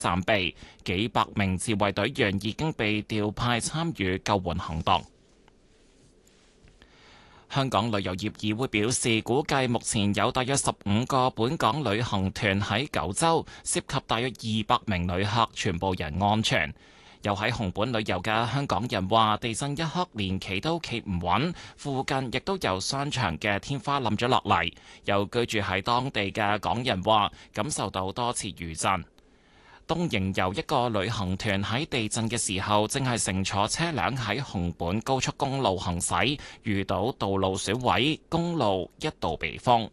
暫避，幾百名自衛隊員已經被調派參與救援行動。香港旅遊業議會表示，估計目前有大約15個本港旅行團喺九州，涉及大約200名旅客，全部人安全。又喺紅本旅遊嘅香港人話，地震一刻連企都企唔穩，附近亦都有商場嘅天花冧咗落嚟。有居住喺當地嘅港人話，感受到多次餘震。東瀛遊一個旅行團喺地震嘅時候，正係乘坐車輛喺紅本高速公路行駛，遇到道路損毀，公路一度被封。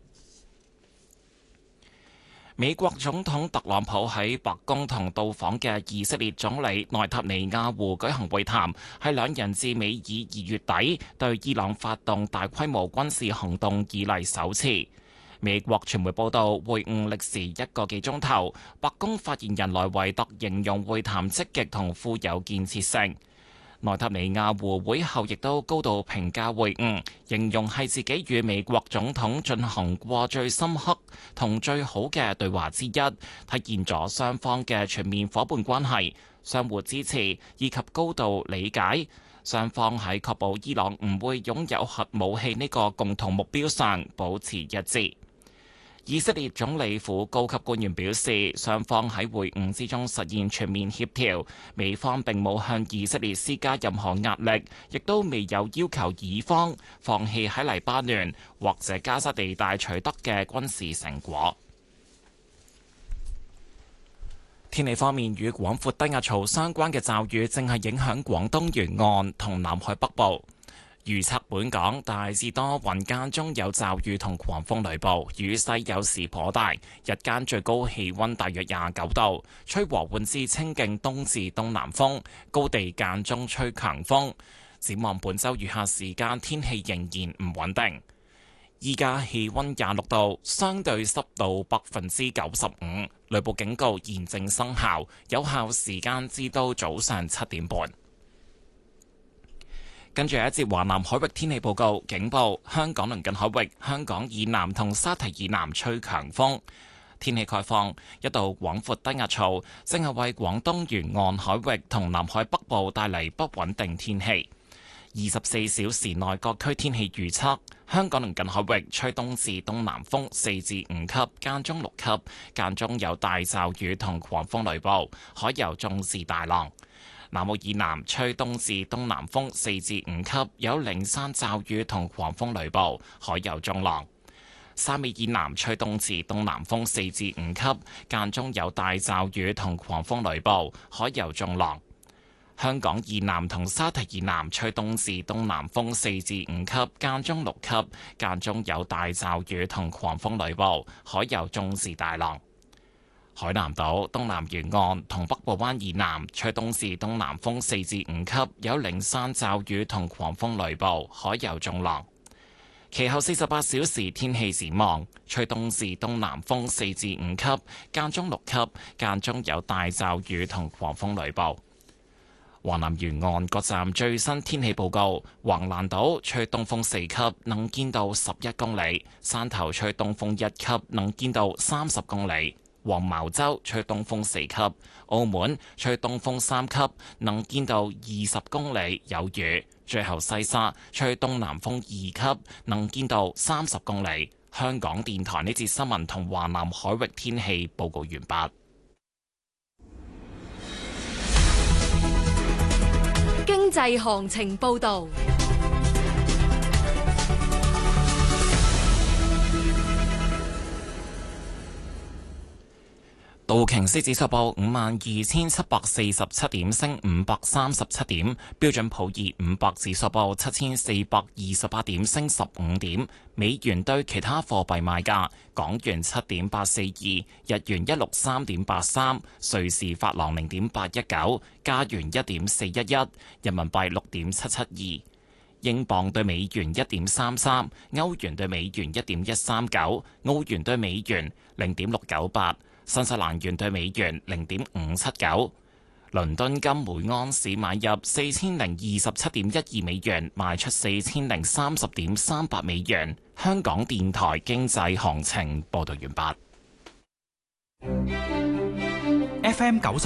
美國總統特朗普喺白宮同到訪嘅以色列總理內塔尼亞胡舉行會談，係兩人自美以2月底對伊朗發動大規模軍事行動以嚟首次。美國傳媒報道，會晤歷時1個幾鐘頭。白宮發言人萊維特形容會談積極同富有建設性。內塔尼亞胡會後亦都高度評價會晤，形容係自己與美國總統進行過最深刻同最好嘅對話之一，體現咗雙方嘅全面夥伴關係、相互支持以及高度理解。雙方喺確保伊朗唔會擁有核武器呢個共同目標上保持一致。以色列總理府高級官員表示，雙方喺會晤之中實現全面協調，美方並冇向以色列施加任何壓力，亦都未有要求以方放棄喺黎巴嫩或者加沙地帶取得嘅軍事成果。天氣方面，與廣闊低壓槽相關嘅驟雨正係影響廣東沿岸同南海北部。預測本港大致多雲，間中有驟雨同狂風雷暴，雨勢有時頗大。日間最高氣溫大約29度，吹和緩至清勁東至東南風，高地間中吹強風。展望本週餘下時間，天氣仍然唔穩定。依家氣溫26度，相對濕度95%，雷暴警告現正生效，有效時間至到早上7點半。跟住一節華南海域天氣報告，警報：香港鄰近海域、香港以南同沙堤以南吹強風。天氣概況：一道廣闊低壓槽正係為廣東沿岸海域同南海北部帶嚟不穩定天氣。24小時內各區天氣預測：香港鄰近海域吹東至東南風4至5級，間中6級，間中有大驟雨同狂風雷暴，海有中至大浪。南澳以南吹東至東南風4至5級，有零散驟雨同狂風雷暴，海有中浪。沙尾以南吹東至東南風4至5級，間中有大驟雨同狂風雷暴，海有中浪。香港以南同沙堤以南吹東至東南風4至5級，間中6級，間中有大驟雨同狂風雷暴，海有中至大浪。海南島東南沿岸同北部灣以南吹東至東南風4至5級，有零散驟雨同狂風雷暴，海有中浪。其後48小時天氣展望，吹東至東南風4至5級，間中6級，間中有大驟雨同狂風雷暴。華南沿岸各站最新天氣報告：橫瀾島吹東風4級，能見度11公里；汕頭吹東風1級，能見度30公里。黃茅洲吹東風4級，澳門吹東風3級，能見度20公里，有雨。最後西沙吹東南風2級，能見度30公里。香港電台呢節新聞同華南海域天氣報告完畢。 經濟行情報導。 道瓊斯指數報52,747點，升537點；標準普爾500指數報7,428點，升15點。美元對其他貨幣賣價：港元7.842，日元163.83，瑞士法郎0.819，加元1.411，人民幣6.772。英鎊對美元1.33，歐元對美元1.139，澳元對美元0.698。新西蘭元對美元0.579，倫敦金每盎司買入4027.12美元，賣出4030.38美元。香港電台經濟行情報道完畢。 FM 90